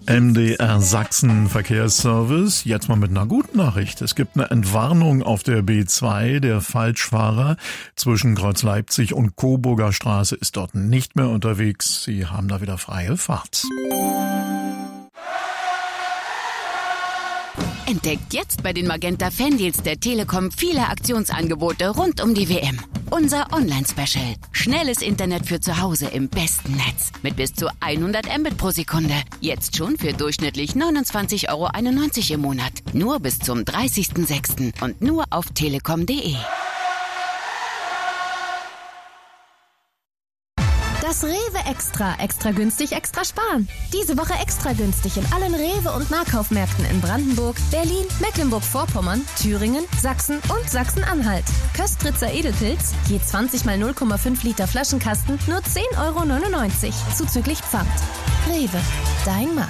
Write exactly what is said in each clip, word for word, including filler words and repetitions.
M D R Sachsen Verkehrsservice. Jetzt mal mit einer guten Nachricht. Es gibt eine Entwarnung auf der B zwei. Der Falschfahrer zwischen Kreuz Leipzig und Coburger Straße ist dort nicht mehr unterwegs. Sie haben da wieder freie Fahrt. Entdeckt jetzt bei den Magenta Fandeals der Telekom viele Aktionsangebote rund um die W M. Unser Online-Special. Schnelles Internet für zu Hause im besten Netz. Mit bis zu hundert Mbit pro Sekunde. Jetzt schon für durchschnittlich neunundzwanzig Euro einundneunzig im Monat. Nur bis zum dreißigsten sechsten und nur auf telekom punkt de. Das Rewe Extra. Extra günstig, extra sparen. Diese Woche extra günstig in allen Rewe- und Nahkaufmärkten in Brandenburg, Berlin, Mecklenburg-Vorpommern, Thüringen, Sachsen und Sachsen-Anhalt. Köstritzer Edelpilz, je zwanzig mal null Komma fünf Liter Flaschenkasten, nur zehn Euro neunundneunzig, zuzüglich Pfand. Rewe, dein Markt.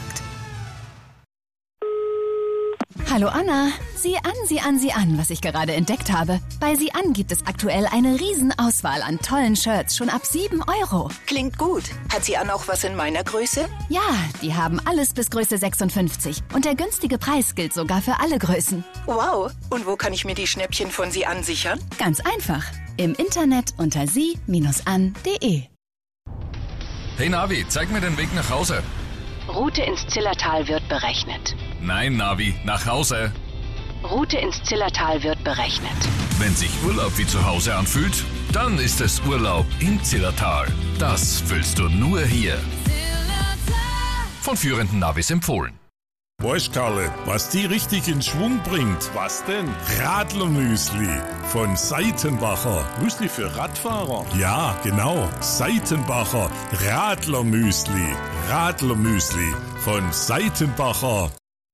Hallo Anna, sieh an, sieh an, sieh an, was ich gerade entdeckt habe. Bei Sieh an gibt es aktuell eine Riesenauswahl an tollen Shirts, schon ab sieben Euro. Klingt gut. Hat Sieh an auch was in meiner Größe? Ja, die haben alles bis Größe sechsundfünfzig. Und der günstige Preis gilt sogar für alle Größen. Wow. Und wo kann ich mir die Schnäppchen von Sieh an sichern? Ganz einfach. Im Internet unter sie an punkt de. Hey Navi, zeig mir den Weg nach Hause. Route ins Zillertal wird berechnet. Nein, Navi, nach Hause. Route ins Zillertal wird berechnet. Wenn sich Urlaub wie zu Hause anfühlt, dann ist es Urlaub im Zillertal. Das fühlst du nur hier. Von führenden Navis empfohlen. Weißt Karle, was die richtig in Schwung bringt? Was denn? Radlermüsli von Seitenbacher. Müsli für Radfahrer? Ja, genau. Seitenbacher Radlermüsli. Radlermüsli von Seitenbacher.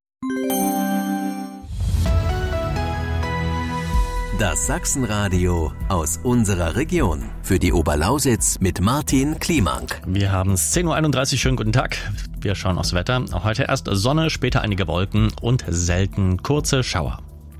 Das Sachsenradio aus unserer Region. Für die Oberlausitz mit Martin Kliemank. Wir haben es zehn Uhr einunddreißig. Schönen guten Tag. Wir schauen aufs Wetter. Auch heute erst Sonne, später einige Wolken und selten kurze Schauer.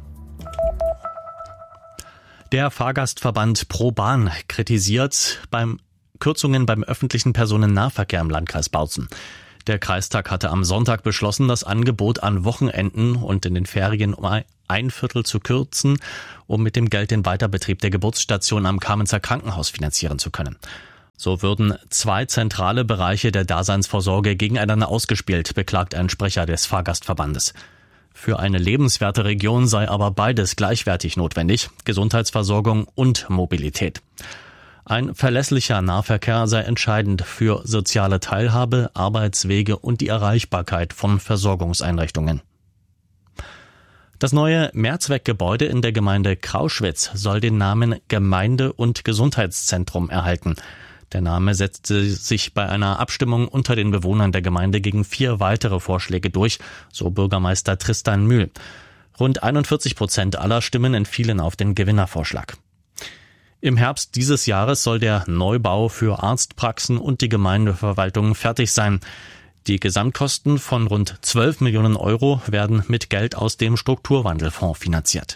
Der Fahrgastverband ProBahn kritisiert beim Kürzungen beim öffentlichen Personennahverkehr im Landkreis Bautzen. Der Kreistag hatte am Sonntag beschlossen, das Angebot an Wochenenden und in den Ferien um ein Viertel zu kürzen, um mit dem Geld den Weiterbetrieb der Geburtsstation am Kamenzer Krankenhaus finanzieren zu können. So würden zwei zentrale Bereiche der Daseinsvorsorge gegeneinander ausgespielt, beklagt ein Sprecher des Fahrgastverbandes. Für eine lebenswerte Region sei aber beides gleichwertig notwendig, Gesundheitsversorgung und Mobilität. Ein verlässlicher Nahverkehr sei entscheidend für soziale Teilhabe, Arbeitswege und die Erreichbarkeit von Versorgungseinrichtungen. Das neue Mehrzweckgebäude in der Gemeinde Krauschwitz soll den Namen Gemeinde- und Gesundheitszentrum erhalten. Der Name setzte sich bei einer Abstimmung unter den Bewohnern der Gemeinde gegen vier weitere Vorschläge durch, so Bürgermeister Tristan Mühl. Rund einundvierzig Prozent aller Stimmen entfielen auf den Gewinnervorschlag. Im Herbst dieses Jahres soll der Neubau für Arztpraxen und die Gemeindeverwaltung fertig sein. Die Gesamtkosten von rund zwölf Millionen Euro werden mit Geld aus dem Strukturwandelfonds finanziert.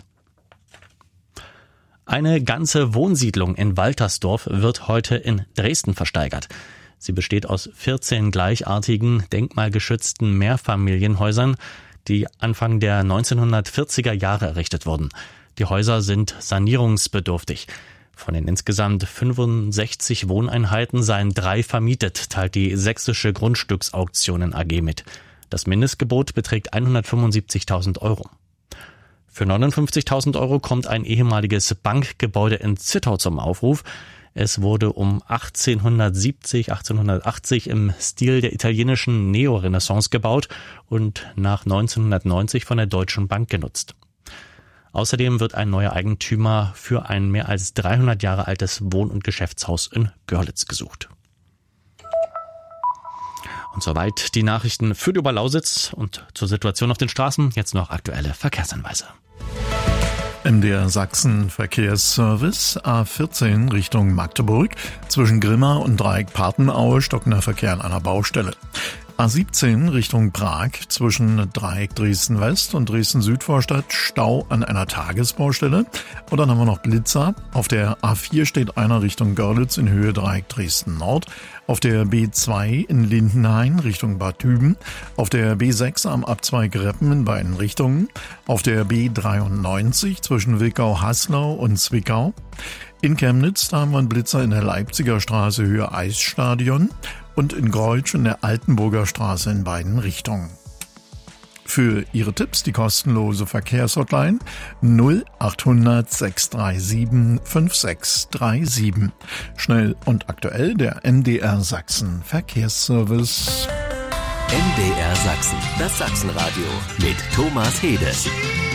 Eine ganze Wohnsiedlung in Waltersdorf wird heute in Dresden versteigert. Sie besteht aus vierzehn gleichartigen, denkmalgeschützten Mehrfamilienhäusern, die Anfang der neunzehnhundertvierziger Jahre errichtet wurden. Die Häuser sind sanierungsbedürftig. Von den insgesamt fünfundsechzig Wohneinheiten seien drei vermietet, teilt die Sächsische Grundstücksauktionen A G mit. Das Mindestgebot beträgt hundertfünfundsiebzigtausend Euro. Für neunundfünfzigtausend Euro kommt ein ehemaliges Bankgebäude in Zittau zum Aufruf. Es wurde um achtzehnhundertsiebzig, achtzehnhundertachtzig im Stil der italienischen Neorenaissance gebaut und nach neunzehnhundertneunzig von der Deutschen Bank genutzt. Außerdem wird ein neuer Eigentümer für ein mehr als dreihundert Jahre altes Wohn- und Geschäftshaus in Görlitz gesucht. Und soweit die Nachrichten für die Oberlausitz und zur Situation auf den Straßen. Jetzt noch aktuelle Verkehrshinweise. M D R Sachsen Verkehrsservice A vierzehn Richtung Magdeburg. Zwischen Grimma und Dreieck Partenaue stockender Verkehr an einer Baustelle. A siebzehn Richtung Prag zwischen Dreieck Dresden West und Dresden Südvorstadt Stau an einer Tagesbaustelle. Und dann haben wir noch Blitzer. Auf der A vier steht einer Richtung Görlitz in Höhe Dreieck Dresden Nord. Auf der B zwei in Lindenhain Richtung Bad Düben. Auf der B sechs am Abzweig Reppen in beiden Richtungen. Auf der B dreiundneunzig zwischen Wickau-Haslau und Zwickau. In Chemnitz, da haben wir einen Blitzer in der Leipziger Straße Höhe Eisstadion und in Greutsch in der Altenburger Straße in beiden Richtungen. Für Ihre Tipps die kostenlose Verkehrshotline null achthundert sechs drei sieben fünf sechs drei sieben. Schnell und aktuell der M D R Sachsen Verkehrsservice. M D R Sachsen, das Sachsenradio mit Thomas Hede.